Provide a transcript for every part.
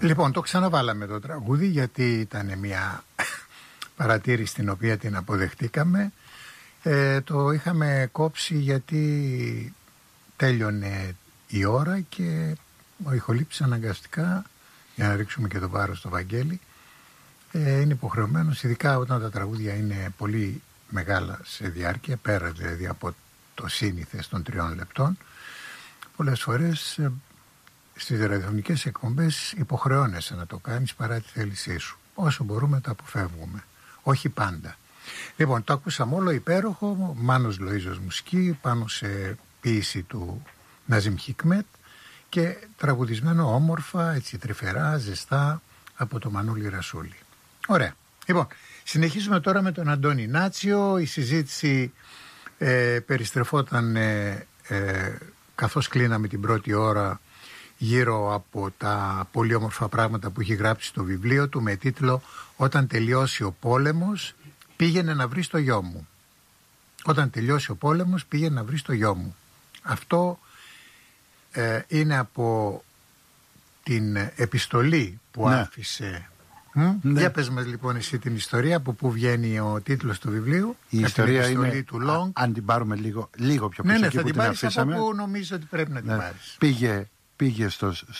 Λοιπόν, το ξαναβάλαμε το τραγούδι γιατί ήταν μια παρατήρηση την οποία την αποδεχτήκαμε. Το είχαμε κόψει γιατί τέλειωνε η ώρα και ο ηχολήπτης αναγκαστικά, για να ρίξουμε και το βάρος στο Βαγγέλη, είναι υποχρεωμένος, ειδικά όταν τα τραγούδια είναι πολύ μεγάλα σε διάρκεια, πέρα δηλαδή από το σύνηθες των 3 λεπτών, πολλές φορές στις ραδιοφωνικές εκπομπές υποχρεώνεσαι να το κάνεις παρά τη θέλησή σου. Όσο μπορούμε τα αποφεύγουμε, όχι πάντα. Λοιπόν, το ακούσαμε όλο υπέροχο, Μάνος Λοΐζος μουσική, πάνω σε ποίηση του Ναζίμ Χικμέτ και τραγουδισμένο όμορφα, έτσι τρυφερά, ζεστά από το Μανούλη Ρασούλη. Ωραία. Λοιπόν, συνεχίζουμε τώρα με τον Αντώνη Νάτσιο. Η συζήτηση περιστρεφόταν καθώς κλείναμε την πρώτη ώρα γύρω από τα πολύ όμορφα πράγματα που έχει γράψει στο βιβλίο του με τίτλο «Όταν τελειώσει ο πόλεμος πήγαινε να βρει το γιο μου». Όταν τελειώσει ο πόλεμος πήγαινε να βρει το γιο μου. Αυτό είναι από την επιστολή που άφησε. Ναι. Για πες μας λοιπόν εσύ την ιστορία, από πού βγαίνει ο τίτλος του βιβλίου. Η ιστορία είναι, του Long. Αν την πάρουμε λίγο πιο πίσω, ναι, εκεί θα που την πάρεις αφήσαμε, από που νομίζω ότι πρέπει να την πάρεις. Πήγε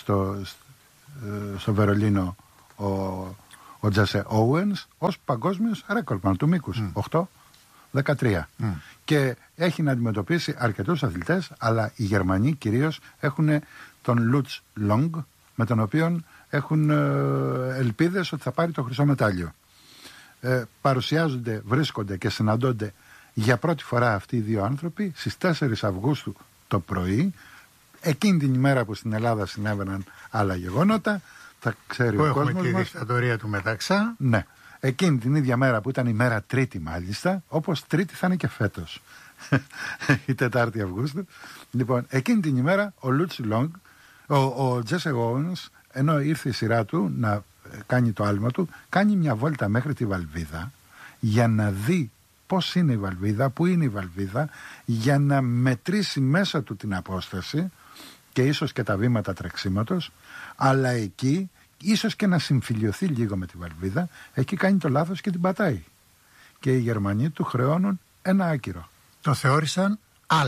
στο Βερολίνο ο Τζέσε Όουενς ως παγκόσμιος ρέκορδμαν του μήκους, 8-13. Και έχει να αντιμετωπίσει αρκετούς αθλητές, αλλά οι Γερμανοί κυρίως έχουν τον Λουτς Λόγκ, με τον οποίο έχουν ελπίδες ότι θα πάρει το χρυσό μετάλλιο. Παρουσιάζονται, βρίσκονται και συναντώνται για πρώτη φορά αυτοί οι δύο άνθρωποι στις 4 Αυγούστου το πρωί, εκείνη την ημέρα που στην Ελλάδα συνέβαιναν άλλα γεγονότα. Θα ξέρει ο κόσμος μας. Έχουμε τη δικτατορία του Μεταξά. Ναι. Εκείνη την ίδια μέρα που ήταν η μέρα Τρίτη μάλιστα, όπως Τρίτη θα είναι και φέτος, η 4η Αυγούστου. Λοιπόν, εκείνη την ημέρα ο Λουτς Λόγκ, ο Τζέσε Όουενς, ενώ ήρθε η σειρά του να κάνει το άλμα του, κάνει μια βόλτα μέχρι τη Βαλβίδα για να δει πώς είναι η Βαλβίδα, πού είναι η Βαλβίδα, για να μετρήσει μέσα του την απόσταση και ίσως και τα βήματα τρεξίματος, αλλά εκεί ίσως και να συμφιλιωθεί λίγο με τη Βαλβίδα. Εκεί κάνει το λάθος και την πατάει. Και οι Γερμανοί του χρεώνουν ένα άκυρο. Το θεώρησαν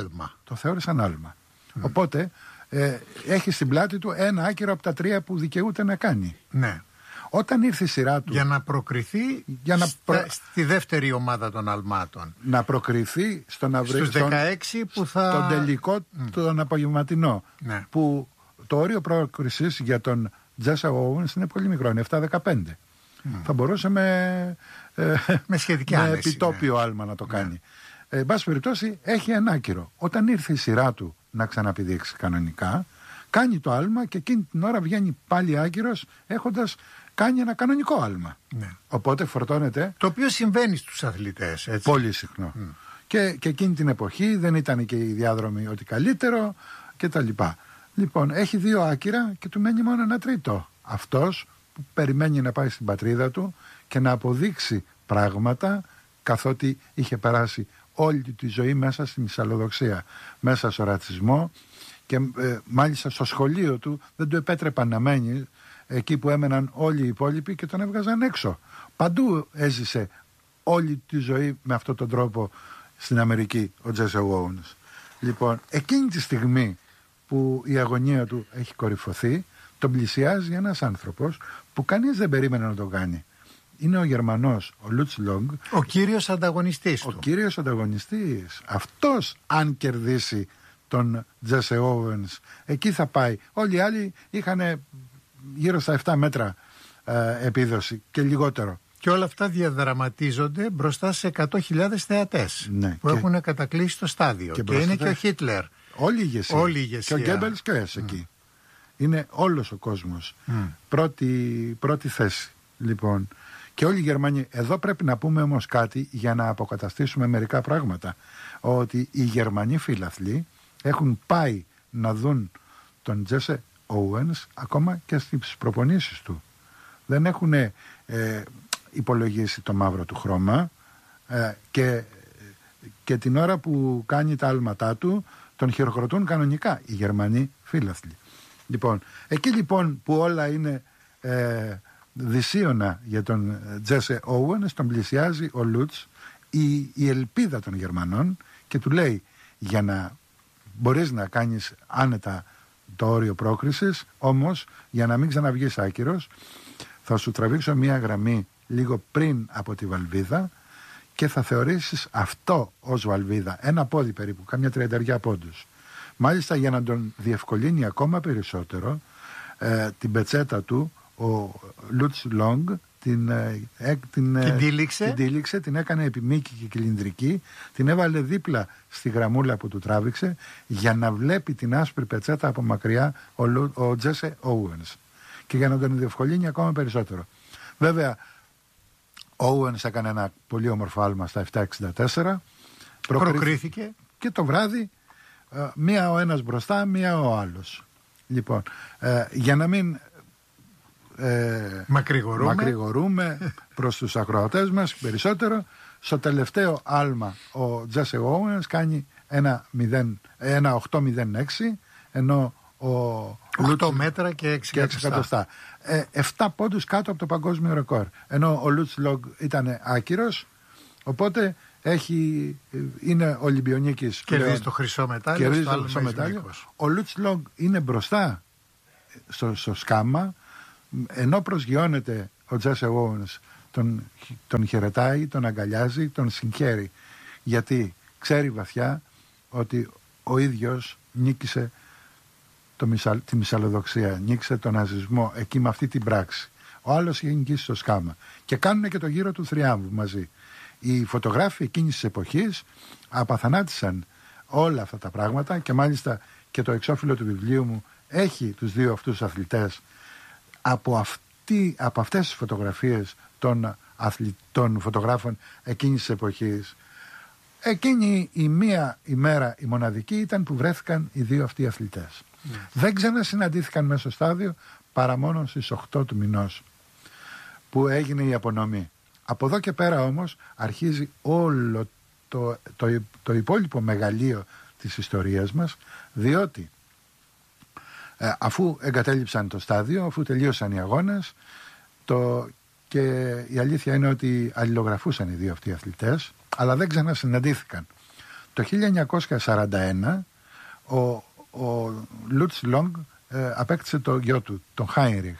άλμα. Οπότε έχει στην πλάτη του ένα άκυρο από τα 3 που δικαιούται να κάνει. Ναι. Όταν ήρθε η σειρά του, για να προκριθεί στη δεύτερη ομάδα των αλμάτων. Να προκριθεί στους 16 που θα... Τον τελικό, τον απογευματινό. Ναι. Που το όριο πρόκρισης για τον Τζέσε Όουενς είναι πολύ μικρό, είναι 7-15. Θα μπορούσε με σχετική άνεση, επιτόπιο άλμα να το κάνει. Εν πάση περιπτώσει έχει ένα άκυρο. Όταν ήρθε η σειρά του να ξαναπηδήξει κανονικά, κάνει το άλμα και εκείνη την ώρα βγαίνει πάλι άκυρος, έχοντας κάνει ένα κανονικό άλμα. Ναι. Οπότε φορτώνεται. Το οποίο συμβαίνει στους αθλητές, έτσι. Πολύ συχνό. Και εκείνη την εποχή δεν ήταν και η διάδρομη ότι καλύτερο κτλ. Λοιπόν, έχει 2 άκυρα και του μένει μόνο ένα τρίτο. Αυτός που περιμένει να πάει στην πατρίδα του και να αποδείξει πράγματα, καθότι είχε περάσει όλη τη ζωή μέσα στη μυσαλλοδοξία, μέσα στο ρατσισμό, και μάλιστα στο σχολείο του δεν του επέτρεπαν να μένει εκεί που έμεναν όλοι οι υπόλοιποι και τον έβγαζαν έξω. Παντού έζησε όλη τη ζωή με αυτόν τον τρόπο στην Αμερική ο Τζέσε Όουενς. Λοιπόν, εκείνη τη στιγμή που η αγωνία του έχει κορυφωθεί, τον πλησιάζει ένας άνθρωπος που κανείς δεν περίμενε να τον κάνει. Είναι ο Γερμανός, ο Λουτς Λόγκ. Ο κύριος ανταγωνιστής του. Ο κύριος ανταγωνιστής. Αυτός, αν κερδίσει τον Τζέσε Όουενς, εκεί θα πάει. Όλοι οι άλλοι είχαν γύρω στα 7 μέτρα επίδοση και λιγότερο. Και όλα αυτά διαδραματίζονται μπροστά σε 100.000 θεατές, ναι, που έχουν κατακλείσει το στάδιο. Και είναι και ο Χίτλερ. Όλη η ηγεσία. Και ο Γκέμπελς και εκεί. Είναι όλος ο κόσμος. Πρώτη θέση. Λοιπόν, και όλοι οι Γερμανοί. Εδώ πρέπει να πούμε όμως κάτι για να αποκαταστήσουμε μερικά πράγματα. Ότι οι Γερμανοί φιλαθλοί έχουν πάει να δουν τον Τζέσε Όουενς ακόμα και στις προπονήσεις του. Δεν έχουν υπολογίσει το μαύρο του χρώμα και την ώρα που κάνει τα άλματά του τον χειροκροτούν κανονικά οι Γερμανοί φίλαθλοι. Λοιπόν, εκεί λοιπόν που όλα είναι δυσίωνα για τον Τζέσε Όουενς, τον πλησιάζει ο Λουτς, η ελπίδα των Γερμανών, και του λέει, για να μπορείς να κάνεις άνετα το όριο πρόκρισης, όμως για να μην ξαναβγείς άκυρος, θα σου τραβήξω μια γραμμή λίγο πριν από τη βαλβίδα και θα θεωρήσεις αυτό ως βαλβίδα, ένα πόδι περίπου, κάμια 30 πόντους. Μάλιστα, για να τον διευκολύνει ακόμα περισσότερο, την πετσέτα του ο Λουτς Λόγκ την τύλιξε, την έκανε επιμήκη και κυλινδρική, την έβαλε δίπλα στη γραμμούλα που του τράβηξε, για να βλέπει την άσπρη πετσέτα από μακριά ο Τζέσε Όουενς, και για να τον διευκολύνει ακόμα περισσότερο. Βέβαια, ο Όουενς έκανε ένα πολύ όμορφο άλμα στα 7.64, προκρίθηκε και το βράδυ μία ο ένας μπροστά, μία ο άλλος. Λοιπόν, για να μην μακρηγορούμε προς τους ακροατές μας περισσότερο, στο τελευταίο άλμα ο Τζέσε Όουενς κάνει ένα 8.06, ενώ ο 8 μέτρα και 6 εκατοστά. 7 πόντους κάτω από το παγκόσμιο ρεκόρ, ενώ ο Λουτς Λόγκ ήταν άκυρος, οπότε είναι Ολυμπιονίκης, κερδίζει το χρυσό μετάλλιο. Ο Λουτς Λόγκ είναι μπροστά στο σκάμα, ενώ προσγειώνεται ο Τζέσε Όουενς, τον χαιρετάει, τον αγκαλιάζει, τον συγχαίρει, γιατί ξέρει βαθιά ότι ο ίδιος νίκησε τη μυσαλλοδοξία, νίκησε τον ναζισμό εκεί με αυτή την πράξη. Ο άλλος είχε νικήσει στο σκάμα, και κάνουν και το γύρο του θριάμβου μαζί. Οι φωτογράφοι εκείνης της εποχής απαθανάτησαν όλα αυτά τα πράγματα, και μάλιστα και το εξώφυλλο του βιβλίου μου έχει τους δύο αυτούς αθλητές από αυτές τις φωτογραφίες των φωτογράφων εκείνης της εποχής. Εκείνη η μία ημέρα, η μοναδική, ήταν που βρέθηκαν οι δύο αυτοί αθλητές. Δεν ξανασυναντήθηκαν μέσα στο στάδιο παρά μόνο στις 8 του μηνός που έγινε η απονομή. Από εδώ και πέρα όμως αρχίζει όλο το υπόλοιπο μεγαλείο της ιστορίας μας, διότι αφού εγκατέλειψαν το στάδιο, αφού τελείωσαν οι αγώνες, και η αλήθεια είναι ότι αλληλογραφούσαν οι δύο αυτοί αθλητές, αλλά δεν ξανασυναντήθηκαν. Το 1941 ο Λουτς Λόγκ απέκτησε το γιο του, τον Χάινριχ.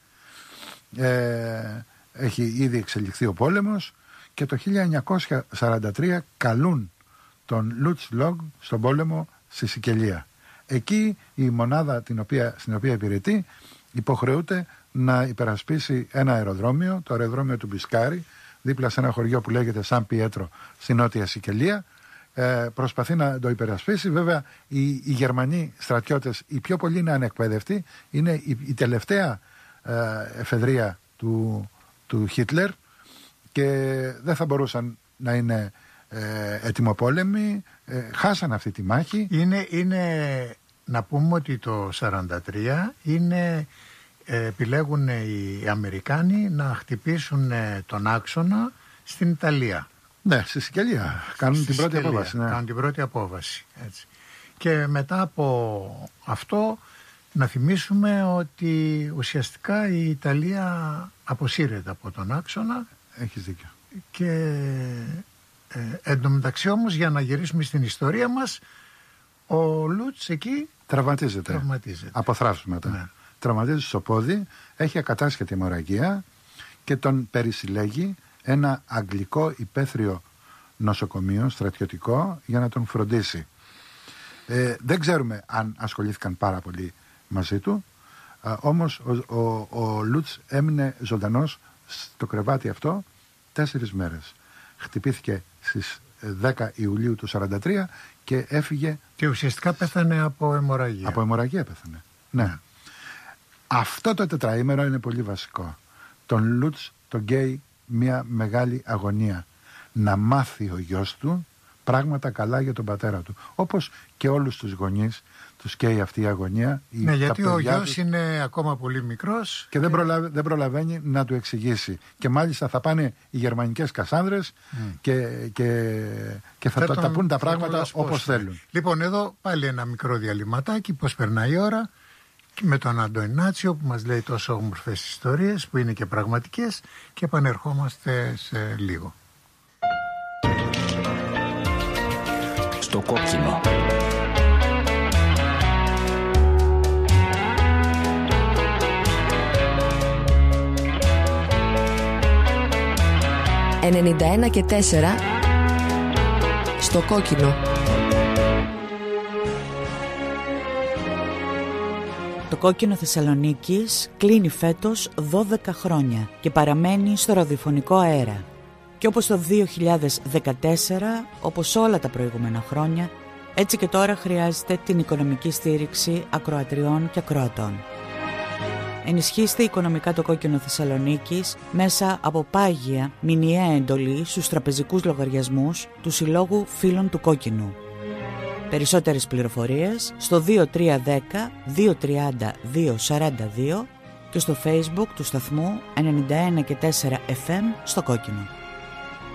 Έχει ήδη εξελιχθεί ο πόλεμος, και το 1943 καλούν τον Λουτς Λόγκ στον πόλεμο στη Σικελία. Εκεί η μονάδα στην οποία υπηρετεί υποχρεούται να υπερασπίσει ένα αεροδρόμιο, το αεροδρόμιο του Μπισκάρι, δίπλα σε ένα χωριό που λέγεται Σαν Πιέτρο στη Νότια Σικελία. Προσπαθεί να το υπερασπίσει. Βέβαια, οι Γερμανοί στρατιώτες, οι πιο πολλοί είναι ανεκπαίδευτοι, είναι η τελευταία εφεδρεία του Χίτλερ, και δεν θα μπορούσαν να είναι ετοιμοπόλεμοι. Χάσαν αυτή τη μάχη. Είναι να πούμε ότι το 1943 επιλέγουν οι Αμερικάνοι να χτυπήσουν τον άξονα στην Ιταλία. Ναι, στη Σικελία. Κάνουν την πρώτη απόβαση. Ναι. Κάνουν την πρώτη απόβαση. Έτσι. Και μετά από αυτό να θυμίσουμε ότι ουσιαστικά η Ιταλία αποσύρεται από τον άξονα. Έχεις δίκιο. Και εν τω μεταξύ όμως, για να γυρίσουμε στην ιστορία μας, ο Λουτς εκεί τραυματίζεται. Από θράψματα. Ναι. Τραυματίζεται στο πόδι, έχει ακατάσχετη αιμορραγία και τον περισυλλέγει ένα αγγλικό υπαίθριο νοσοκομείο στρατιωτικό για να τον φροντίσει. Δεν ξέρουμε αν ασχολήθηκαν πάρα πολύ μαζί του, όμως ο Λουτς έμεινε ζωντανός στο κρεβάτι αυτό 4 μέρες. Χτυπήθηκε στις 10 Ιουλίου του 1943 και έφυγε. Και ουσιαστικά πέθανε από αιμορραγία. Από αιμορραγία πέθανε. Ναι. Αυτό το τετραήμερο είναι πολύ βασικό. Τον Λουτς τον καίει μια μεγάλη αγωνία. Να μάθει ο γιος του πράγματα καλά για τον πατέρα του. Όπως και όλους τους γονείς τους καίει αυτή η αγωνία. Ναι, γιατί ο γιος είναι ακόμα πολύ μικρός και δεν προλαβαίνει να του εξηγήσει. Και μάλιστα θα πάνε οι γερμανικές κασάνδρες και θα τα πούν τα πράγματα όπως θέλουν. Λοιπόν, εδώ πάλι ένα μικρό διαλυματάκι, πώς περνάει η ώρα, με τον Αντωνινάτσιο που μας λέει τόσο όμορφες ιστορίες που είναι και πραγματικές, και επανερχόμαστε σε λίγο. Στο κόκκινο. «91 και 4» στο κόκκινο. Το κόκκινο Θεσσαλονίκης κλείνει φέτος 12 χρόνια και παραμένει στο ραδιοφωνικό αέρα. Και όπως το 2014, όπως όλα τα προηγούμενα χρόνια, έτσι και τώρα χρειάζεται την οικονομική στήριξη ακροατριών και ακροατών. Ενισχύστε οικονομικά το κόκκινο Θεσσαλονίκης μέσα από πάγια μηνιαία εντολή στους τραπεζικούς λογαριασμούς του Συλλόγου Φίλων του Κόκκινου. Περισσότερες πληροφορίες στο 2310 230 242 και στο Facebook του σταθμού 91 και 4 FM στο κόκκινο.